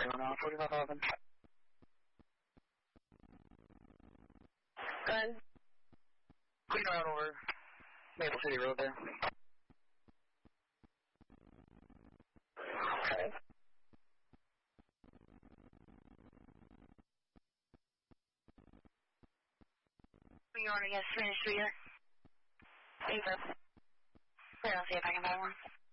now, 45,000. Good. Clean route over Maple City Road there. Okay. You already got 3 here. Thank you. I'll see if I can buy one.